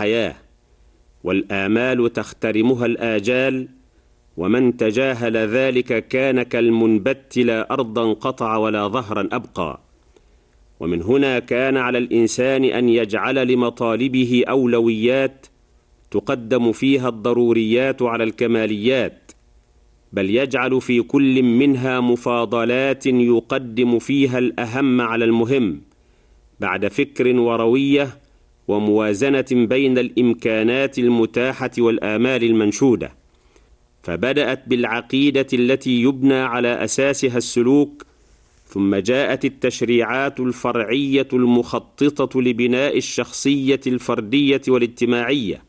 الحياة، والآمال تخترمها الآجال، ومن تجاهل ذلك كان كالمنبت لا أرضا قطع ولا ظهرا أبقى. ومن هنا كان على الإنسان أن يجعل لمطالبه أولويات تقدم فيها الضروريات على الكماليات، بل يجعل في كل منها مفاضلات يقدم فيها الأهم على المهم، بعد فكر وروية وموازنة بين الإمكانات المتاحة والآمال المنشودة. فبدأت بالعقيدة التي يبنى على أساسها السلوك، ثم جاءت التشريعات الفرعية المخططة لبناء الشخصية الفردية والاجتماعية،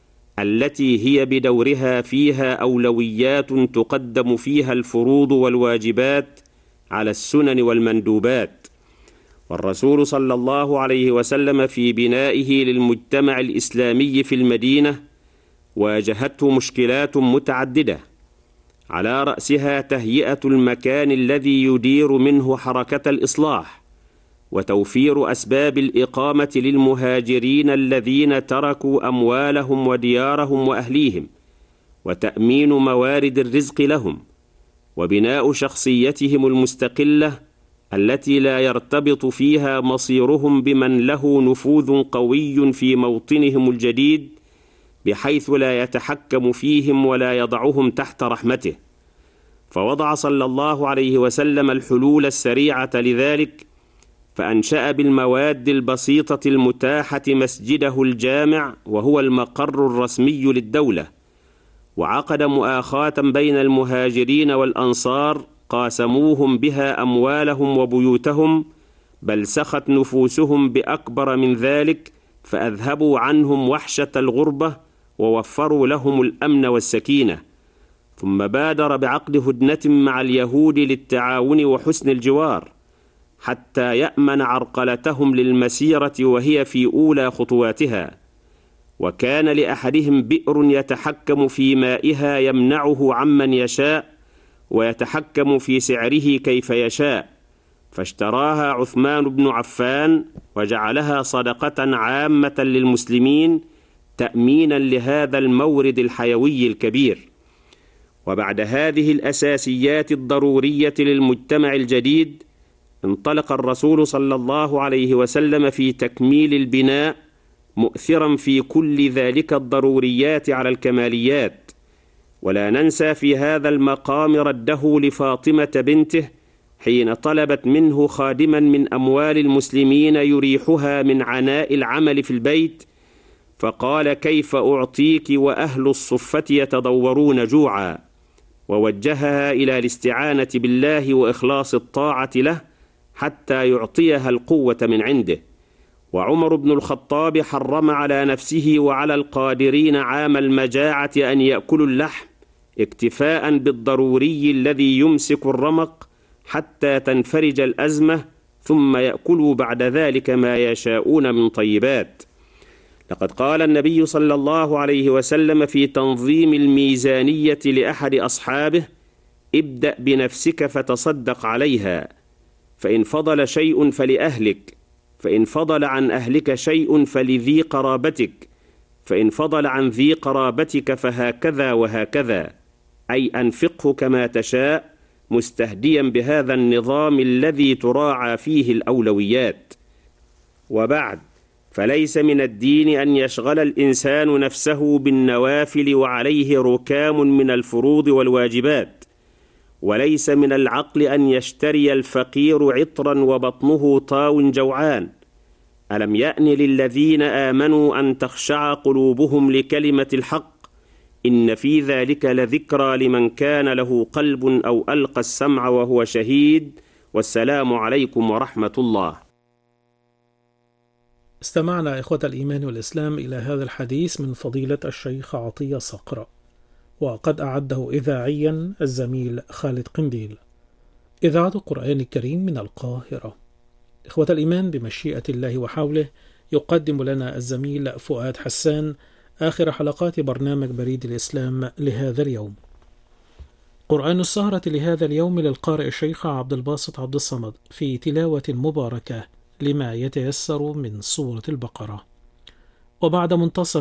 التي هي بدورها فيها أولويات تقدم فيها الفروض والواجبات على السنن والمندوبات. والرسول صلى الله عليه وسلم في بنائه للمجتمع الإسلامي في المدينة واجهته مشكلات متعددة، على رأسها تهيئة المكان الذي يدير منه حركة الإصلاح، وتوفير أسباب الإقامة للمهاجرين الذين تركوا أموالهم وديارهم وأهليهم، وتأمين موارد الرزق لهم، وبناء شخصيتهم المستقلة التي لا يرتبط فيها مصيرهم بمن له نفوذ قوي في موطنهم الجديد، بحيث لا يتحكم فيهم ولا يضعهم تحت رحمته. فوضع صلى الله عليه وسلم الحلول السريعة لذلك، فأنشأ بالمواد البسيطة المتاحة مسجده الجامع، وهو المقر الرسمي للدولة، وعقد مؤاخاة بين المهاجرين والأنصار قاسموهم بها أموالهم وبيوتهم، بل سخت نفوسهم بأكبر من ذلك، فأذهبوا عنهم وحشة الغربة ووفروا لهم الأمن والسكينة. ثم بادر بعقد هدنة مع اليهود للتعاون وحسن الجوار، حتى يأمن عرقلتهم للمسيرة وهي في أولى خطواتها. وكان لأحدهم بئر يتحكم في مائها يمنعه عمن يشاء، ويتحكم في سعره كيف يشاء، فاشتراها عثمان بن عفان وجعلها صدقة عامة للمسلمين تأمينا لهذا المورد الحيوي الكبير. وبعد هذه الأساسيات الضرورية للمجتمع الجديد، انطلق الرسول صلى الله عليه وسلم في تكميل البناء، مؤثرا في كل ذلك الضروريات على الكماليات. ولا ننسى في هذا المقام رده لفاطمة بنته حين طلبت منه خادما من أموال المسلمين يريحها من عناء العمل في البيت، فقال: كيف أعطيك وأهل الصفة يتضورون جوعا، ووجهها إلى الاستعانة بالله وإخلاص الطاعة له حتى يعطيها القوة من عنده. وعمر بن الخطاب حرم على نفسه وعلى القادرين عام المجاعة أن يأكلوا اللحم، اكتفاء بالضروري الذي يمسك الرمق حتى تنفرج الأزمة، ثم يأكلوا بعد ذلك ما يشاءون من طيبات. لقد قال النبي صلى الله عليه وسلم في تنظيم الميزانية لأحد أصحابه: ابدأ بنفسك فتصدق عليها، فإن فضل شيء فلأهلك، فإن فضل عن أهلك شيء فلذي قرابتك، فإن فضل عن ذي قرابتك فهكذا وهكذا، أي أنفقه كما تشاء، مستهديا بهذا النظام الذي تراعى فيه الأولويات. وبعد، فليس من الدين أن يشغل الإنسان نفسه بالنوافل وعليه ركام من الفروض والواجبات، وليس من العقل أن يشتري الفقير عطرا وبطنه طاو جوعان. ألم يأن للذين آمنوا أن تخشع قلوبهم لكلمة الحق؟ إن في ذلك لذكرى لمن كان له قلب أو ألقى السمع وهو شهيد. والسلام عليكم ورحمة الله. استمعنا إخوة الإيمان والإسلام إلى هذا الحديث من فضيلة الشيخ عطية صقر، وقد أعده إذاعيا الزميل خالد قنديل. إذاعة القرآن الكريم من القاهرة. إخوة الإيمان، بمشيئة الله وحوله يقدم لنا الزميل فؤاد حسان آخر حلقات برنامج بريد الإسلام لهذا اليوم. قرآن السهرة لهذا اليوم للقارئ الشيخ عبد الباسط عبد الصمد في تلاوة مباركة لما يتيسر من سورة البقرة. وبعد منتصف